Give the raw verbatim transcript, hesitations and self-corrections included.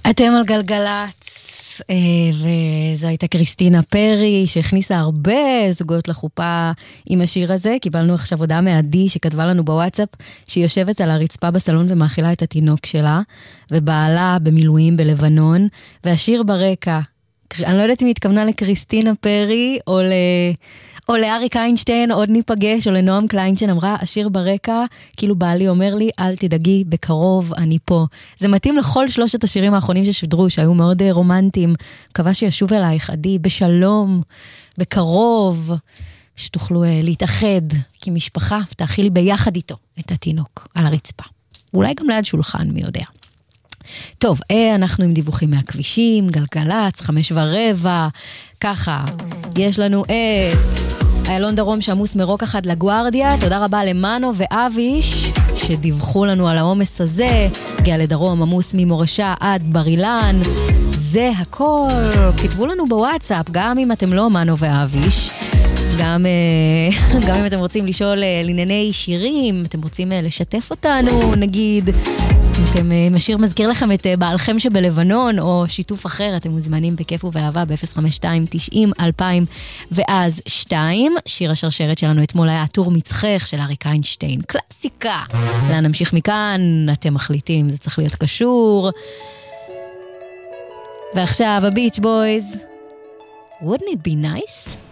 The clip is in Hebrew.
אתם על גלגלץ, וזו הייתה קריסטינה פרי, שהכניסה הרבה זוגות לחופה עם השיר הזה. קיבלנו עכשיו הודעה מעדי שכתבה לנו בוואטסאפ, שהיא יושבת על הרצפה בסלון ומאכילה את התינוק שלה, ובעלה במילואים בלבנון, והשיר ברקע, אני לא יודעת אם היא התכוונה לקריסטינה פרי, או ל... או לאריק איינשטיין, עוד ניפגש, או לנועם קליינשטיין, אמרה, השיר ברקע, כאילו בעלי אומר לי, אל תדאגי, בקרוב אני פה. זה מתאים לכל שלושת השירים האחרונים ששודרו, שהיו מאוד רומנטיים. מקווה שישוב אלייך, עדי, בשלום, בקרוב, שתוכלו להתאחד כמשפחה, ותאכילי ביחד איתו את התינוק על הרצפה. אולי גם ליד שולחן, מי יודע. טוב, אנחנו עם דיווחים מהכבישים, גלגלץ, חמש ורבע, ככה, יש לנו את איילון דרום שעמוס מרוק אחד לגוארדיה, תודה רבה למנו ואביש שדיווחו לנו על העומס הזה, הגיע לדרום עמוס ממורשה עד בר אילן, זה הכל, כתבו לנו בוואטסאפ, גם אם אתם לא מנו ואביש, גם, גם אם אתם רוצים לשאול לענייני שירים, אתם רוצים לשתף אותנו, נגיד, אתם משאיר מזכיר לכם את בעלכם שבלבנון, או שיתוף אחר, אתם מוזמנים בכיף ובאהבה ב-אפס חמש שתיים תשעים אלפיים ואז שתיים. שיר השרשרת שלנו אתמול היה טור מצחך של אריק איינשטיין, קלאסיקה. לאן נמשיך מכאן? אתם מחליטים, זה צריך להיות קשור. ועכשיו הביץ' בויז, wouldn't it be nice?